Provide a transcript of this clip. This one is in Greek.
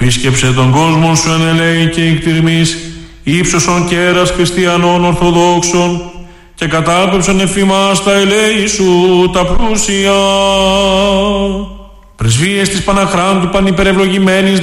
επίσκεψε τον κόσμο σου εν ελέη και εκτιρμής, ύψωσον κέρας χριστιανών ορθοδόξων και κατάπεψον εφήμας τα ελέη σου τα πλούσια. Πρεσβείες της Παναχράντου πανυπερευλογημένης